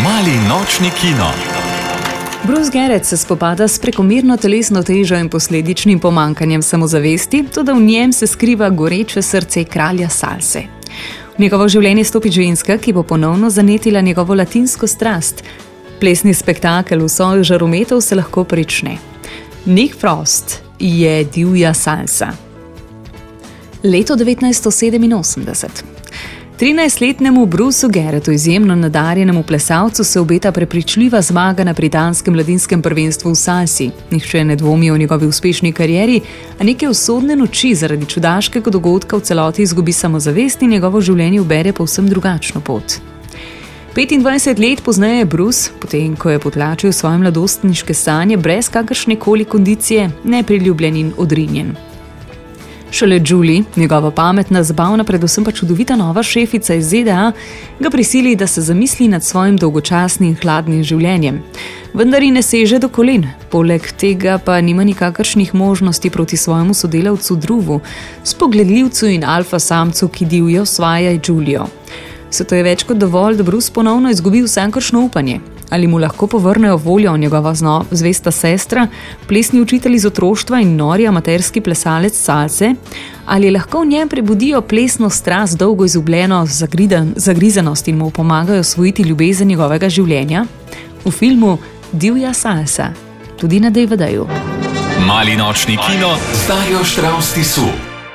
Mali nočni kino. Bruce Garrett se spopada s prekomerno telesno težo in posledičnim pomanjkanjem samozavesti, toda v njem se skriva goreče srce kralja salse. V njegovo življenje stopi ženska, ki bo ponovno zanetila njegovo latinsko strast. Plesni spektakel v soju žarometov se lahko prične. Nick Frost je divja salsa. Leto 1987. 13-letnemu Bruceu Garrettu, izjemno nadarjenemu plesalcu, se obeta prepričljiva zmaga na britanskem mladinskem prvenstvu v salsi. Nihče ne dvomi o njegovi uspešni karieri, a neke usodne noči zaradi čudaškega dogodka v celoti izgubi samozavest in njegovo življenje ubere povsem drugačno pot. 25 let pozneje Bruce, potem ko je potlačil svoje mladostniške sanje brez kakršnekoli kondicije, nepriljubljen in odrinjen. Šele Julie, njegova pametna, zabavna, predvsem pa čudovita nova šefica iz ZDA, ga prisili, da se zamisli nad svojim dolgočasnim hladnim življenjem. Vendar ji ne seže do kolen, poleg tega pa nima nikakršnih možnosti proti svojemu sodelavcu Drewu, spogledljivcu in alfa samcu, ki divje osvaja Julio. Vse to je več kot dovolj, da Bruce ponovno izgubi vsakršno upanje. Ali mu lahko povrnejo voljo njegova zvesta sestra, plesni učitelj iz otroštva in nori amaterski plesalec salse, ali lahko v njem prebudijo plesno strast, dolgo izgubljeno zagrizenost in mu pomagajo osvojiti ljubezen njegovega življenja? V filmu Divja salsa, tudi na DVD-ju. Mali nočni kino z Darjo Štravs Tisu.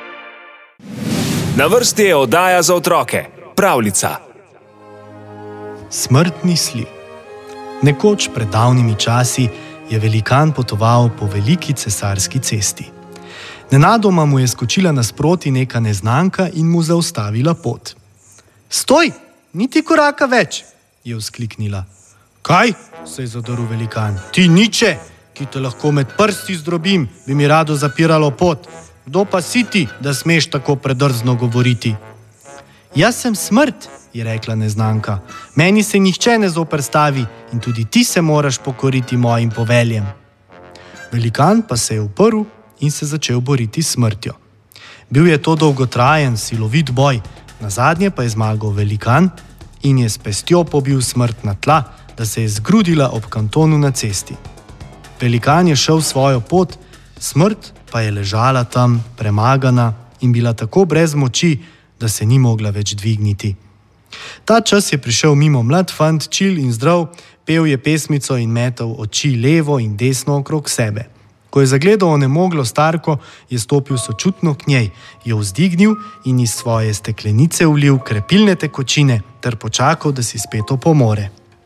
Na vrsti je oddaja za otroke. Pravljica. Smrtni sli. Nekoč pred davnimi časi je velikan potoval po veliki cesarski cesti. Nenadoma mu je skočila nasproti neka neznanka in mu zaustavila pot. "Stoj, niti koraka več," je vzkliknila. "Kaj?" se je zadrl velikan. "Ti niče, ki te lahko med prsti zdrobim, bi mi rado zapiralo pot. Kdo pa si ti, da smeš tako predrzno govoriti?" "Jaz sem smrt," je rekla neznanka. "Meni se nihče ne zoperstavi in tudi ti se moraš pokoriti mojim poveljem." Velikan pa se je uprl in se začel boriti s smrtjo. Bil je to dolgotrajen, silovit boj, nazadnje pa je zmagal velikan in je s pestjo pobil smrt na tla, da se je zgrudila ob kantonu na cesti. Velikan je šel svojo pot, smrt pa je ležala tam premagana in bila tako brez moči, da se ni mogla več dvigniti. Ta čas je prišel mimo mlad fant, čil in zdrav, pel je pesmico in metal oči levo in desno okrog sebe. Ko je zagledal onemoglo starko, je stopil sočutno k njej, jo vzdignil in iz svoje steklenice vlil krepilne tekočine ter počakal, da si spet opomore.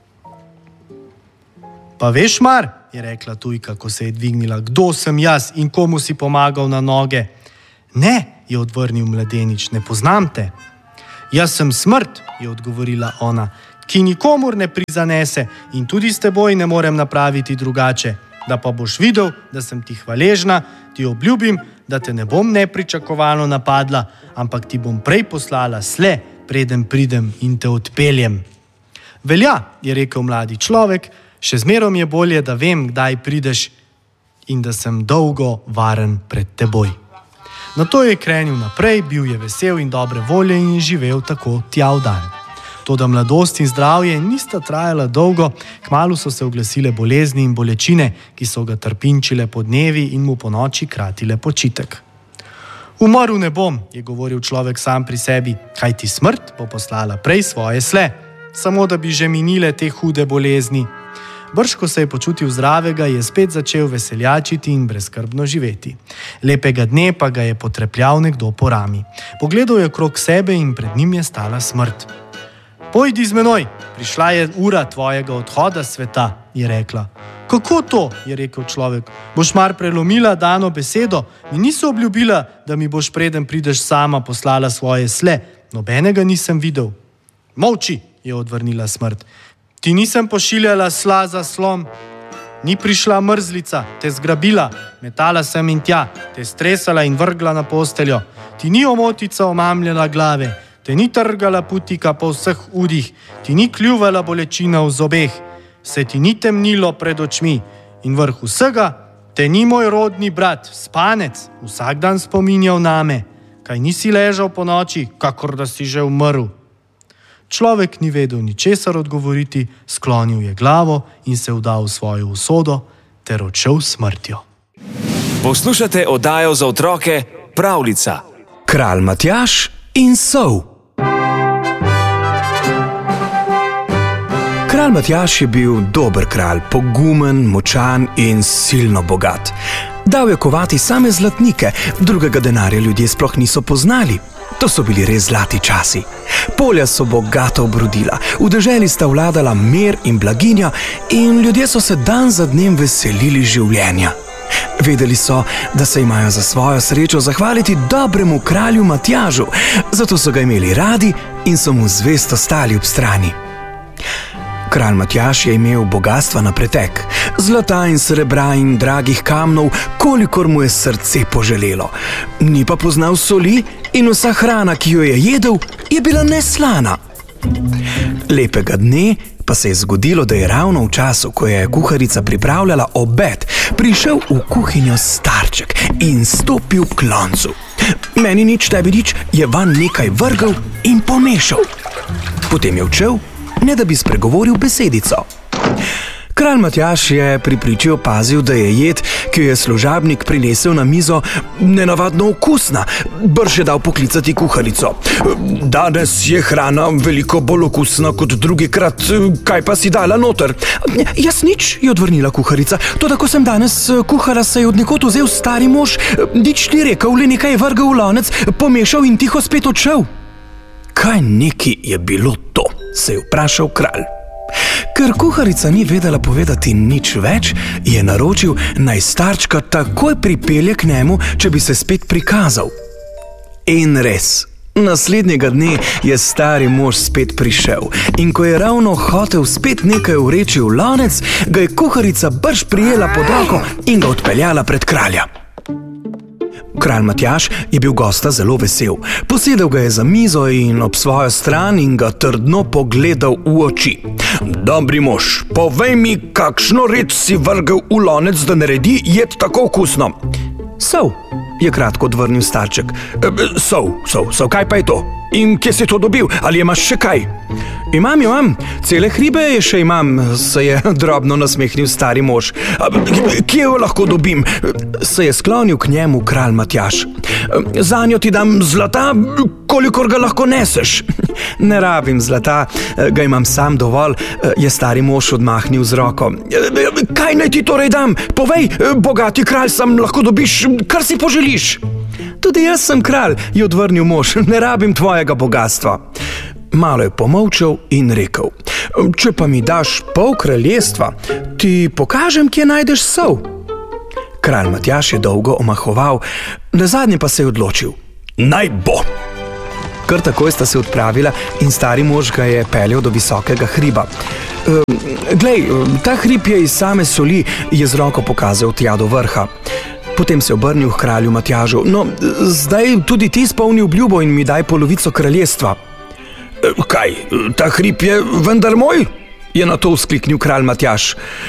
"Pa veš, mar," je rekla tujka, ko se je dvignila, "kdo sem jaz in komu si pomagal na noge?" "Ne," je odvrnil mladenič, "ne poznam te." "Jaz sem smrt," je odgovorila ona, "ki nikomur ne prizanese in tudi s teboj ne morem napraviti drugače. Da pa boš videl, da sem ti hvaležna, ti obljubim, da te ne bom nepričakovano napadla, ampak ti bom prej poslala sle, preden pridem in te odpeljem." "Velja," je rekel mladi človek, "še zmerom je bolje, da vem, kdaj prideš in da sem dolgo varen pred teboj." Nato je krenil naprej, bil je vesel in dobre volje in je živel tako tjav dan. Toda mladost in zdravje nista trajala dolgo, kmalu so se oglasile bolezni in bolečine, ki so ga trpinčile po dnevi in mu po noči kratile počitek. "Umrl ne bom," je govoril človek sam pri sebi, "kajti smrt bo poslala prej svoje sle, samo da bi že minile te hude bolezni." Brž, ko se je počutil zdravega, je spet začel veseljačiti in brezskrbno živeti. Lepega dne pa ga je potrepljal nekdo po rami. Pogledal je okrog sebe in pred njim je stala smrt. "Pojdi z menoj, prišla je ura tvojega odhoda s sveta," je rekla. "Kako to?" je rekel človek. "Boš mar prelomila dano besedo? Mi niso obljubila, da mi boš preden prideš sama poslala svoje sle. Nobenega nisem videl." "Molči," je odvrnila smrt. "Ti nisem pošiljala sla za slom. Ni prišla mrzlica, te zgrabila, metala sem in tja, te stresala in vrgla na posteljo. Ti ni omotica omamljala glave, te ni trgala putika po vseh udih, ti ni kljuvala bolečina v zobeh, se ti ni temnilo pred očmi in vrh vsega, te ni moj rodni brat, spanec, vsak dan spominjal name. Kaj nisi ležal po noči, kakor da si že umrl?" Človek ni vedel ničesar odgovoriti, sklonil je glavo in se vdal v svojo usodo ter odšel smrtjo. Poslušate oddajo za otroke Pravljica. Kralj Matjaž in sol. Kralj Matjaž je bil dober kralj, pogumen, močan in silno bogat. Dal je kovati same zlatnike, drugega denarja ljudje sploh niso poznali. To so bili res zlati časi. Polja so bogato obrodila, v deželi sta vladala mir in blaginja in ljudje so se dan za dnem veselili življenja. Vedeli so, da se imajo za svojo srečo zahvaliti dobremu kralju Matjažu, zato so ga imeli radi in so mu zvesto stali ob strani. Kralj Matjaž je imel bogatstva na pretek, zlata in srebra in dragih kamnov, kolikor mu je srce poželelo. Ni pa poznal soli in vsa hrana, ki jo je jedel, je bila neslana. Lepega dne pa se je zgodilo, da je ravno v času, ko je kuharica pripravljala obed, prišel v kuhinjo starček in stopil k loncu. Meni nič, tebi nič, je van nekaj vrgel in pomešal. Potem je odšel, ne da bi spregovoril besedico. Kralj Matjaž je pri priči opazil, da je jed, ki jo je služabnik prinesel na mizo, nenavadno okusna. Brž je dal poklicati kuharico. Danes je hrana veliko bolj okusna kot drugikrat, kaj pa si dala noter? Jaz nič, je odvrnila kuharica. Toda ko sem danes kuhala, se je od nekod vzel stari mož, nič ni rekel, le nekaj je vrgel v lonec, pomešal in tiho spet odšel. Kaj neki je bilo to, se je vprašal kralj. Ker kuharica ni vedela povedati nič več, je naročil, naj starčka takoj pripelje k njemu, če bi se spet prikazal. In res, naslednjega dne je stari mož spet prišel in ko je ravno hotel spet nekaj vreči v lonec, ga je kuharica brž prijela pod roko in ga odpeljala pred kralja. Kralj Matjaž je bil gosta zelo vesel. Posedel ga je za mizo in ob svojo stran in ga trdno pogledal v oči. Dobri mož, povej mi, kakšno reč si vrgel v lonec, da naredi jed tako okusno? Sol, je kratko odvrnil starček. Sol, kaj pa je to? In kje si to dobil? Ali imaš še kaj? Imam, cele hribe še imam, se je drobno nasmehnil stari mož. Kje jo lahko dobim? Se je sklonil k njemu kralj Matjaž. Zanjo ti dam zlata, kolikor ga lahko neseš. Ne rabim zlata, ga imam sam dovolj, je stari mož odmahnil z roko. Kaj naj ti torej dam? Povej, bogati kralj sem, lahko dobiš, kar si poželiš. Tudi jaz sem kralj, je odvrnil mož, ne rabim tvojega bogatstva. Malo je pomolčal in rekel, če pa mi daš pol kraljestva, ti pokažem, kje najdeš sol. Kralj Matjaž je dolgo omahoval, nazadnje pa se je odločil. Naj bo! Kar takoj sta se odpravila in stari mož ga je peljal do visokega hriba. Glej, ta hrib je iz same soli, je z roko pokazal tja do vrha. Potem se je obrnil k kralju Matjažu. No, zdaj tudi ti izpolni obljubo in mi daj polovico kraljestva. Kaj, ta hrib je vendar moj? Je na to vzkliknil kralj Matjaž.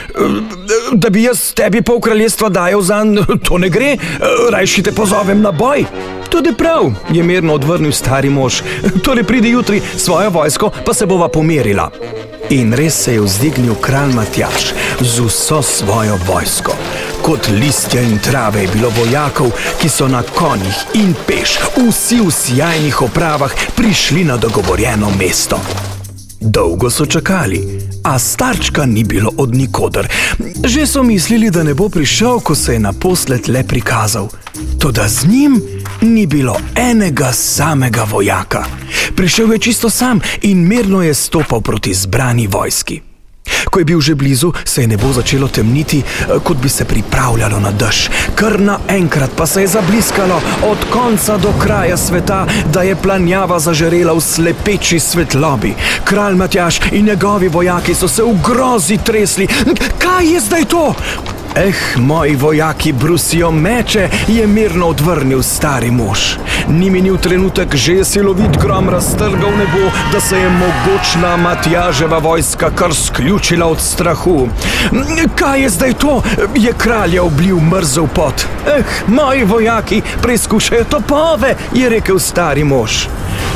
Da bi jaz tebi pol kraljestva dajal zanj, to ne gre, rajši te pozovem na boj. Tudi prav, je mirno odvrnil stari mož. Torej pridi jutri svojo vojsko, pa se bova pomerila. In res se je vzdignil kralj Matjaž z vso svojo vojsko. Kot listja in trave je bilo vojakov, ki so na konjih in peš, vsi v sijajnih opravah prišli na dogovorjeno mesto. Dolgo so čakali, a starčka ni bilo od nikoder. Že so mislili, da ne bo prišel, ko se je naposled le prikazal. Toda z njim ni bilo enega samega vojaka. Prišel je čisto sam in mirno je stopal proti zbrani vojski. Ko je bil že blizu, se je nebo začelo temniti, kot bi se pripravljalo na dež. Kar naenkrat pa se je zabliskalo od konca do kraja sveta, da je planjava zažarela v slepeči svetlobi. Kralj Matjaž in njegovi vojaki so se v grozi tresli. Kaj je zdaj to? Moji vojaki brusijo meče, je mirno odvrnil stari mož. Ni minil trenutek, že je silovit grom raztrgal nebo, da se je mogočna Matjaževa vojska kar sključila od strahu. Kaj je zdaj to? Je kralja oblil mrzel pot. Moji vojaki preizkušajo topove, je rekel stari mož.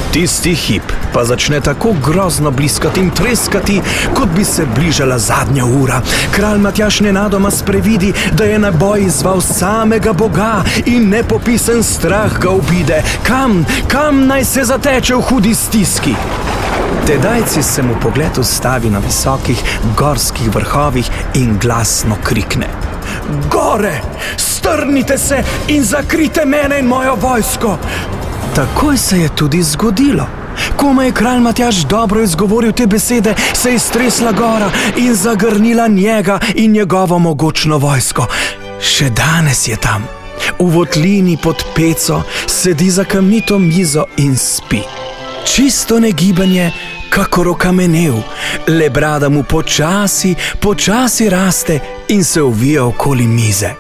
Tisti hip pa začne tako grozno bliskati in treskati, kot bi se bližala zadnja ura. Kralj Matjaž nenadoma sprevidi, da je na boj izval samega Boga in nepopisen strah ga obide. Kam naj se zateče v hudi stiski? Tedajci se mu pogled ustavi na visokih gorskih vrhovih in glasno krikne: Gore, strnite se in zakrite mene in mojo vojsko! Takoj se je tudi zgodilo. Komaj je kralj Matjaž dobro izgovoril te besede, se je stresla gora in zagrnila njega in njegovo mogočno vojsko. Še danes je tam, v votlini pod peco, sedi za kamnito mizo in spi. Čisto negibanje, kakor okamenel, le brada mu počasi raste in se uvija okoli mize.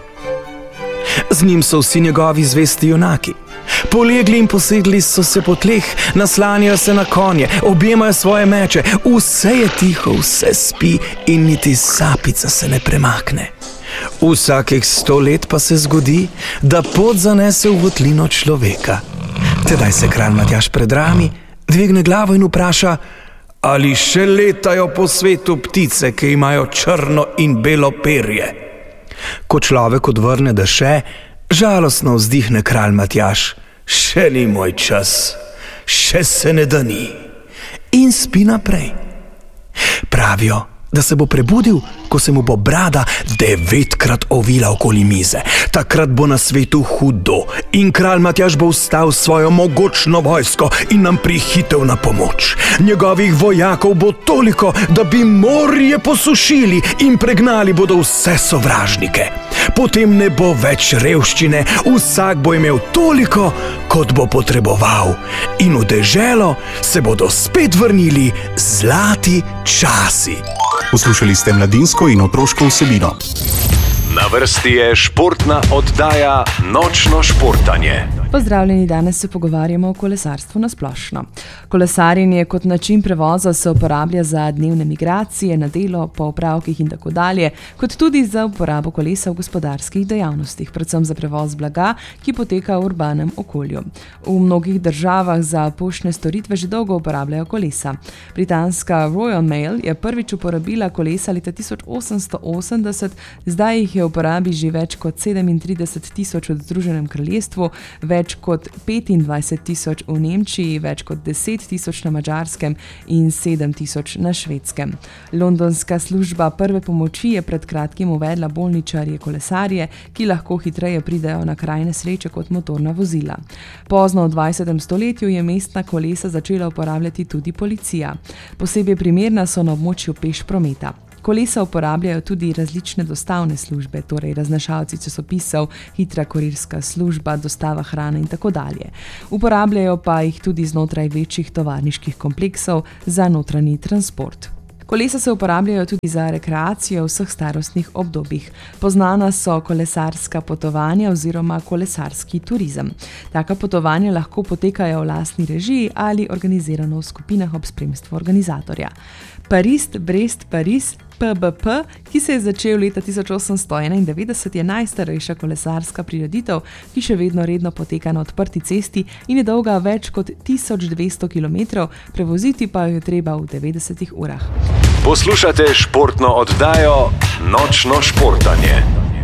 Z njim so vsi njegovi zvesti junaki. Polegli in posedli so se po tleh, naslanjajo se na konje, objemajo svoje meče, vse je tiho, vse spi in niti sapica se ne premakne. Vsakih 100 let pa se zgodi, da pot zanese v votlino človeka. Tedaj se kralj Matjaž predrami, dvigne glavo in vpraša: ali še letajo po svetu ptice, ki imajo črno in belo perje? Ko človek odvrne, da še, žalostno vzdihne kralj Matjaž: še ni moj čas, še se ne da ni. In spi naprej. Pravijo, da se bo prebudil, ko se mu bo brada 9-krat ovila okoli mize. Takrat bo na svetu hudo in kralj Matjaž bo vstal svojo mogočno vojsko in nam prihitel na pomoč. Njegovih vojakov bo toliko, da bi morje posušili in pregnali bodo vse sovražnike. Potem ne bo več revščine, vsak bo imel toliko, kot bo potreboval. In v deželo se bodo spet vrnili zlati časi. Poslušali ste mladinsko in otroško vsebino. Na vrsti je športna oddaja Nočno športanje. Pozdravljeni, danes se pogovarjamo o kolesarstvu na splošno. Kolesarjenje kot način prevoza se uporablja za dnevne migracije, na delo, po opravkih in tako dalje, kot tudi za uporabo kolesa v gospodarskih dejavnostih, predvsem za prevoz blaga, ki poteka v urbanem okolju. V mnogih državah za poštne storitve že dolgo uporabljajo kolesa. Britanska Royal Mail je prvič uporabila kolesa leta 1880, zdaj jih je v uporabi že več kot 37.000 v Združenem kraljestvu, več kot 25.000 v Nemčiji, več kot 10.000 na Madžarskem in 7.000 na Švedskem. Londonska služba prve pomoči je pred kratkim uvedla bolničarje kolesarje, ki lahko hitreje pridejo na kraj nesreče kot motorna vozila. Pozno v 20. stoletju je mestna kolesa začela uporabljati tudi policija. Posebej primerna so na območju peš prometa. Kolesa uporabljajo tudi različne dostavne službe, torej raznašalci časopisov, hitra kurirska služba, dostava hrane in tako dalje. Uporabljajo pa jih tudi znotraj večjih tovarniških kompleksov za notranji transport. Kolesa se uporabljajo tudi za rekreacijo v vseh starostnih obdobjih. Poznana so kolesarska potovanja oziroma kolesarski turizem. Taka potovanja lahko potekajo v lastni režiji ali organizirano v skupinah ob spremstvu organizatorja. Paris, PBP, ki se je začel leta 1891, je najstarejša kolesarska prireditev, ki še vedno redno poteka na odprti cesti in je dolga več kot 1200 km, prevoziti pa jo je treba v 90 urah. Poslušate športno oddajo Nočno športanje.